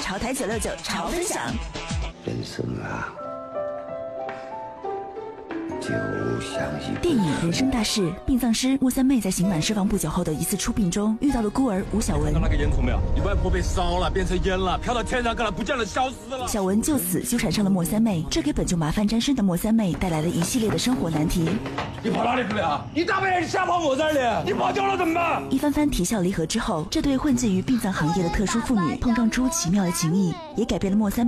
潮台969潮分享。 人生啊，就像一电影《人生大事》，殡葬师莫三妹在刑满释放不久后的一次出殡中，遇到了孤儿吴小文。 看到那个烟囱没有？你外婆被烧了，变成烟了，飘到天上去了，不见了，消失了。 小文就此纠缠上了莫三妹，这给本就麻烦沾身的莫三妹带来了一系列的生活难题。 你跑哪里去了？你大半夜瞎跑我这里，你跑丢了怎么办？ 一番番啼笑离合之后，这对混迹于殡葬行业的特殊妇女碰撞出奇妙的情谊，也改变了莫三妹